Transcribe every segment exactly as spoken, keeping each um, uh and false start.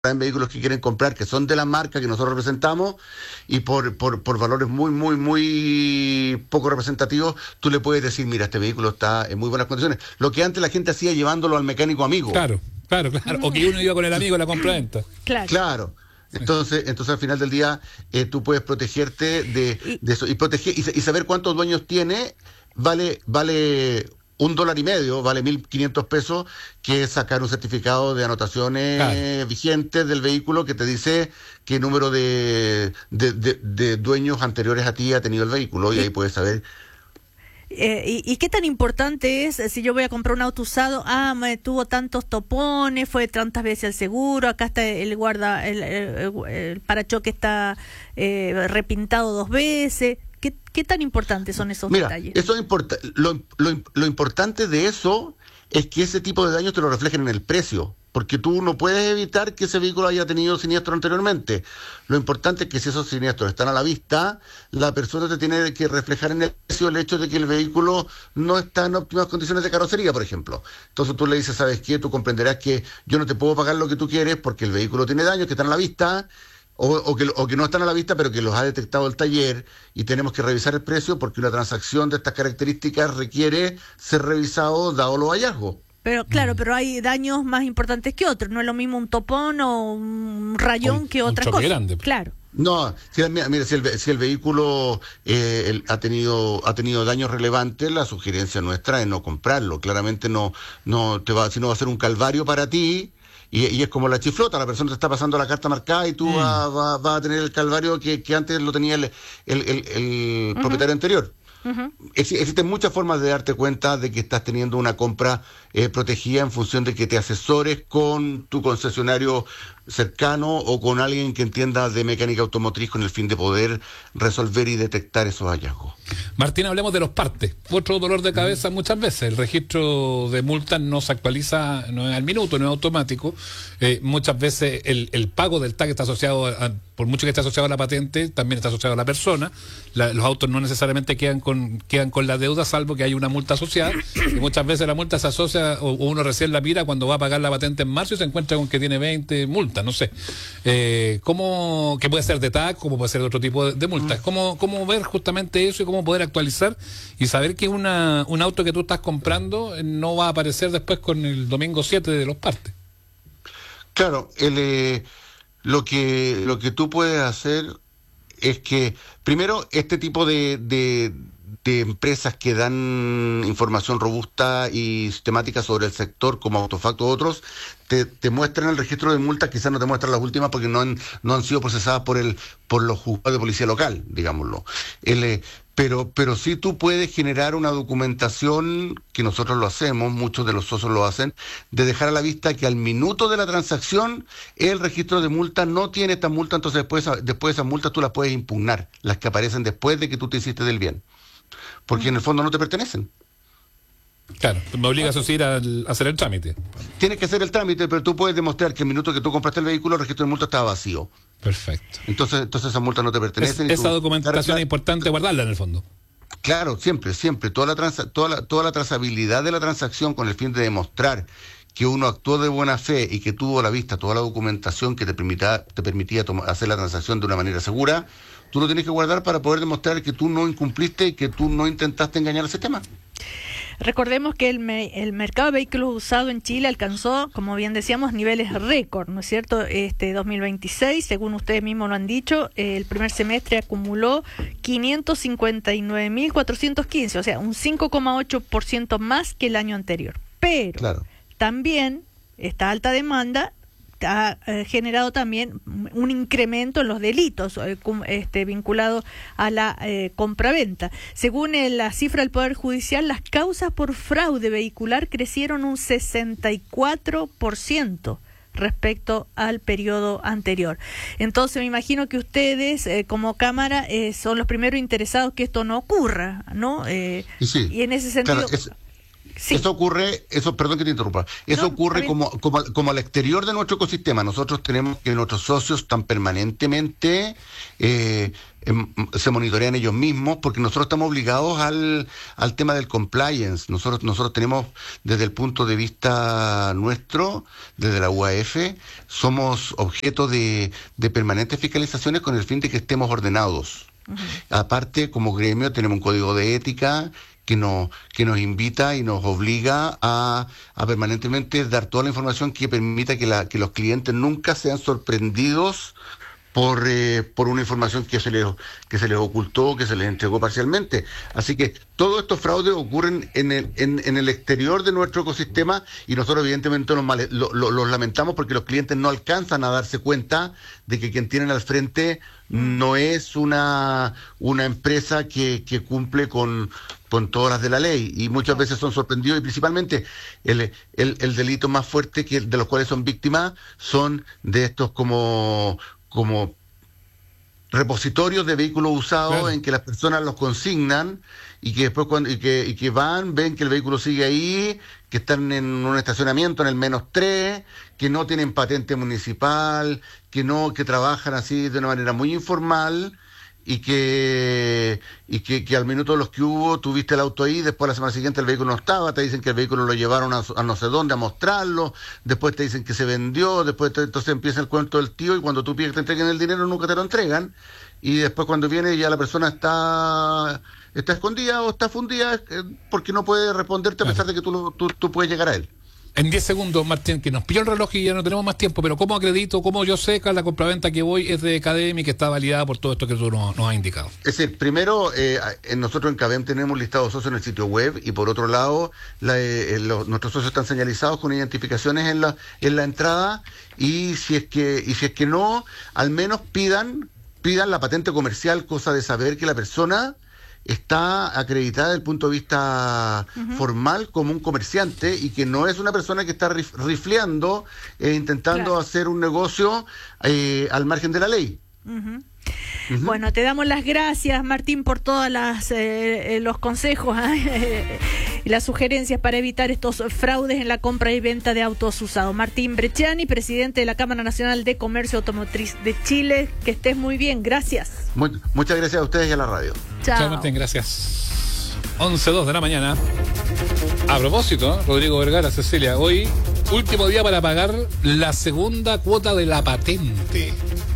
en vehículos que quieren comprar, que son de la marca que nosotros representamos, y por, por, por valores muy, muy, muy poco representativos, tú le puedes decir, mira, este vehículo está en muy buenas condiciones. Lo que antes la gente hacía llevándolo al mecánico amigo. Claro, claro, claro. O que uno iba con el amigo a la compra-venta. Claro. Claro. Entonces, entonces al final del día, eh, tú puedes protegerte de, de eso. Y proteger y, y saber cuántos dueños tiene, vale, vale un dólar y medio, vale mil quinientos pesos, que es sacar un certificado de anotaciones claro. vigentes del vehículo que te dice qué número de, de, de, de dueños anteriores a ti ha tenido el vehículo, y ahí puedes saber. Eh, y, ¿Y qué tan importante es si yo voy a comprar un auto usado? Ah, me tuvo tantos topones, fue tantas veces al seguro, acá está el guarda, el, el, el parachoque está eh, repintado dos veces. ¿Qué, ¿Qué tan importantes son esos Mira, detalles? Eso importa, lo, lo, lo importante de eso es que ese tipo de daños te lo reflejen en el precio, porque tú no puedes evitar que ese vehículo haya tenido siniestro anteriormente. Lo importante es que si esos siniestros están a la vista, la persona te tiene que reflejar en el precio el hecho de que el vehículo no está en óptimas condiciones de carrocería, por ejemplo. Entonces tú le dices, ¿sabes qué? Tú comprenderás que yo no te puedo pagar lo que tú quieres porque el vehículo tiene daños que están a la vista, O, o, que, o que no están a la vista, pero que los ha detectado el taller, y tenemos que revisar el precio porque una transacción de estas características requiere ser revisado dado los hallazgos. Pero claro, pero hay daños más importantes que otros. No es lo mismo un topón o un rayón un, que otra cosa. Grande. Claro. No, si, mira, mira, si, el, si el vehículo eh, el, ha tenido ha tenido daños relevantes, la sugerencia nuestra es no comprarlo. Claramente no no te va, si no va a ser un calvario para ti. Y, y es como la chiflota, la persona te está pasando la carta marcada y tú mm. vas va, va a tener el calvario que, que antes lo tenía el, el, el, el uh-huh. propietario anterior. Uh-huh. Ex, existen muchas formas de darte cuenta de que estás teniendo una compra eh, protegida en función de que te asesores con tu concesionario cercano o con alguien que entienda de mecánica automotriz con el fin de poder resolver y detectar esos hallazgos. Martín, hablemos de los partes. Otro dolor de cabeza mm. muchas veces. El registro de multas no se actualiza, no es al minuto, no es automático. Eh, muchas veces el, el pago del T A C está asociado, a, por mucho que esté asociado a la patente, también está asociado a la persona. La, los autos no necesariamente quedan con, quedan con la deuda, salvo que hay una multa asociada. Y muchas veces la multa se asocia, o, o uno recién la mira cuando va a pagar la patente en marzo y se encuentra con que tiene veinte multas, no sé. Eh, ¿cómo, que puede ser de T A C, como puede ser de otro tipo de, de multas? ¿Cómo, ¿Cómo ver justamente eso y cómo poder actualizar y saber que una, un auto que tú estás comprando no va a aparecer después con el domingo siete de los partes? Claro, el, eh, lo que lo que tú puedes hacer es que, primero, este tipo de, de, de empresas que dan información robusta y sistemática sobre el sector, como Autofacto u otros, te, te muestran el registro de multas, quizás no te muestran las últimas porque no han, no han sido procesadas por el por los juzgados de policía local, digámoslo. El, eh, pero, pero sí tú puedes generar una documentación, que nosotros lo hacemos, muchos de los socios lo hacen, de dejar a la vista que al minuto de la transacción el registro de multas no tiene esta multa, entonces después, después esas multas tú las puedes impugnar, las que aparecen después de que tú te hiciste del bien, porque en el fondo no te pertenecen. Claro, me obligas a ir a, a hacer el trámite. Tienes que hacer el trámite, pero tú puedes demostrar que el minuto que tú compraste el vehículo, el registro de multa estaba vacío. Perfecto. Entonces, entonces esas multas no te pertenecen. Es, y esa tú, documentación claro, es importante guardarla en el fondo. Claro, siempre, siempre. Toda la, transa, toda, la, toda la trazabilidad de la transacción con el fin de demostrar que uno actuó de buena fe y que tuvo a la vista toda la documentación que te permitía, te permitía toma, hacer la transacción de una manera segura, tú lo tienes que guardar para poder demostrar que tú no incumpliste y que tú no intentaste engañar al sistema. Recordemos que el, me, el mercado de vehículos usados en Chile alcanzó, como bien decíamos, niveles récord, ¿no es cierto? Este dos mil veintiséis, según ustedes mismos lo han dicho, eh, el primer semestre acumuló quinientos cincuenta y nueve mil cuatrocientos quince, o sea, un cinco coma ocho por ciento más que el año anterior. Pero claro, también esta alta demanda ha eh, generado también un incremento en los delitos eh, cum, este, vinculados a la eh, compraventa. Según el, la cifra del Poder Judicial, las causas por fraude vehicular crecieron un sesenta y cuatro por ciento respecto al periodo anterior. Entonces me imagino que ustedes eh, como Cámara eh, son los primeros interesados que esto no ocurra, ¿no? Eh, y, sí, y en ese sentido... Claro, es... Sí. Eso ocurre, eso, perdón que te interrumpa, eso No, ocurre está como, como, como al exterior de nuestro ecosistema. Nosotros tenemos que nuestros socios están permanentemente, eh, em, se monitorean ellos mismos, porque nosotros estamos obligados al, al tema del compliance. Nosotros, nosotros tenemos, desde el punto de vista nuestro, desde la U A F, somos objeto de, de permanentes fiscalizaciones con el fin de que estemos ordenados. Uh-huh. Aparte, como gremio, tenemos un código de ética que nos, que nos invita y nos obliga a, a permanentemente dar toda la información que permita que, la, que los clientes nunca sean sorprendidos por eh, por una información que se les que se les ocultó, que se les entregó parcialmente. Así que todos estos fraudes ocurren en el en, en el exterior de nuestro ecosistema y nosotros evidentemente los, male, lo, lo, los lamentamos porque los clientes no alcanzan a darse cuenta de que quien tienen al frente no es una una empresa que, que cumple con con todas las de la ley, y muchas veces son sorprendidos, y principalmente el, el, el delito más fuerte que de los cuales son víctimas son de estos como como repositorios de vehículos usados, claro, en que las personas los consignan y que después cuando y que, y que van, ven que el vehículo sigue ahí, que están en un estacionamiento en el menos tres, que no tienen patente municipal, que no, que trabajan así de una manera muy informal, y que y que, que al minuto de los que hubo, tuviste el auto ahí, después la semana siguiente el vehículo no estaba, te dicen que el vehículo lo llevaron a, a no sé dónde a mostrarlo, después te dicen que se vendió, después te, entonces empieza el cuento del tío, y cuando tú pides que te entreguen el dinero nunca te lo entregan, y después cuando viene ya la persona está está escondida o está fundida porque no puede responderte a pesar de que tú, lo, tú, tú puedes llegar a él. En diez segundos, Martín, que nos pilló el reloj y ya no tenemos más tiempo, pero ¿cómo acredito, cómo yo sé que la compraventa que voy es de Cadem y que está validada por todo esto que tú nos, nos has indicado? Es decir, primero, eh, nosotros en Cadem tenemos listados socios en el sitio web, y por otro lado, la, eh, los, nuestros socios están señalizados con identificaciones en la en la entrada, y si es que y si es que no, al menos pidan pidan la patente comercial, cosa de saber que la persona está acreditada desde el punto de vista uh-huh. formal como un comerciante, y que no es una persona que está rif- rifleando eh, intentando claro. hacer un negocio eh, al margen de la ley. Uh-huh. Uh-huh. Bueno, te damos las gracias, Martín, por todas las eh, los consejos ¿eh? y las sugerencias para evitar estos fraudes en la compra y venta de autos usados. Martín Brecciani, presidente de la Cámara Nacional de Comercio Automotriz de Chile. Que estés muy bien, gracias. Muy, muchas gracias a ustedes y a la radio. Chao. Chao, Martín, gracias. once dos de la mañana. A propósito, Rodrigo Vergara, Cecilia, hoy último día para pagar la segunda cuota de la patente.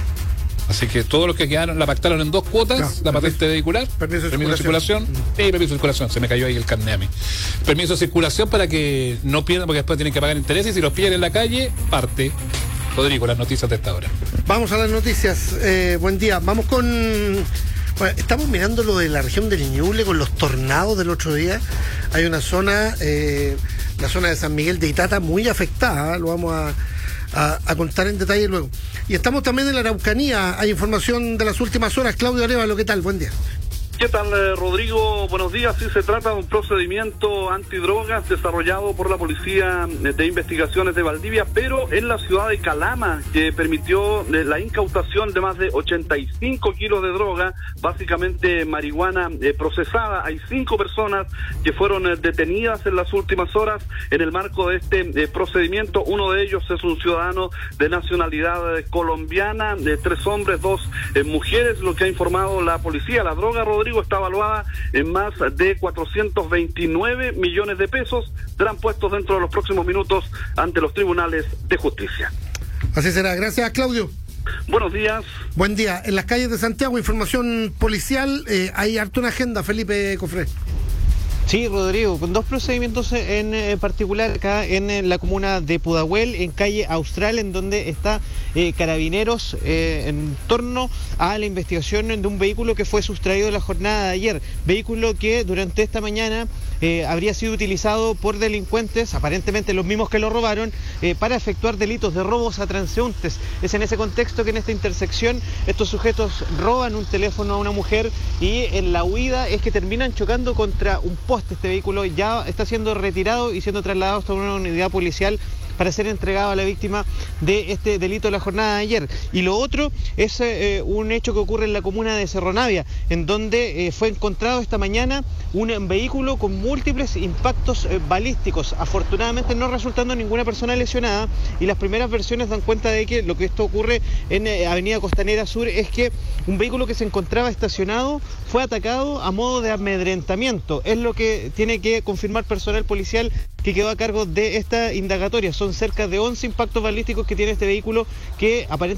Así que todos los que quedaron la pactaron en dos cuotas, no, la permiso, patente vehicular, permiso de permiso circulación, de circulación, sí, permiso de circulación, se me cayó ahí el carnet a mí. Permiso de circulación para que no pierdan, porque después tienen que pagar intereses, y si los pierden en la calle, parte. Rodrigo, las noticias de esta hora. Vamos a las noticias, eh, buen día, vamos con... Bueno, estamos mirando lo de la región del Ñuble con los tornados del otro día. Hay una zona, eh, la zona de San Miguel de Itata, muy afectada, lo vamos a... A, a contar en detalle luego. Y estamos también en la Araucanía, hay información de las últimas horas. Claudio Arevalo, ¿qué tal? Buen día. ¿Qué tal, eh, Rodrigo? Buenos días. Sí, se trata de un procedimiento antidrogas desarrollado por la Policía de Investigaciones de Valdivia, pero en la ciudad de Calama, que permitió eh, la incautación de más de ochenta y cinco kilos de droga, básicamente marihuana eh, procesada. Hay cinco personas que fueron eh, detenidas en las últimas horas en el marco de este eh, procedimiento. Uno de ellos es un ciudadano de nacionalidad eh, colombiana, de tres hombres, dos eh, mujeres, lo que ha informado la policía. La droga, Rodrigo, está evaluada en más de cuatrocientos veintinueve millones de pesos. Serán puestos dentro de los próximos minutos ante los tribunales de justicia. Así será. Gracias, Claudio. Buenos días. Buen día. En las calles de Santiago, información policial. Eh, hay harto una agenda, Felipe Cofré. Sí, Rodrigo, con dos procedimientos en, en particular acá en, en la comuna de Pudahuel, en calle Austral, en donde está eh, Carabineros eh, en torno a la investigación de un vehículo que fue sustraído de la jornada de ayer. Vehículo que durante esta mañana eh, habría sido utilizado por delincuentes, aparentemente los mismos que lo robaron, eh, para efectuar delitos de robos a transeúntes. Es en ese contexto que en esta intersección estos sujetos roban un teléfono a una mujer, y en la huida es que terminan chocando contra un poste. Este vehículo ya está siendo retirado y siendo trasladado hasta una unidad policial para ser entregado a la víctima de este delito de la jornada de ayer. Y lo otro es eh, un hecho que ocurre en la comuna de Cerro Navia, en donde eh, fue encontrado esta mañana un vehículo con múltiples impactos eh, balísticos, afortunadamente no resultando ninguna persona lesionada, y las primeras versiones dan cuenta de que lo que esto ocurre en eh, Avenida Costanera Sur es que un vehículo que se encontraba estacionado fue atacado a modo de amedrentamiento. Es lo que tiene que confirmar personal policial que quedó a cargo de esta indagatoria. Son cerca de once impactos balísticos que tiene este vehículo que aparentemente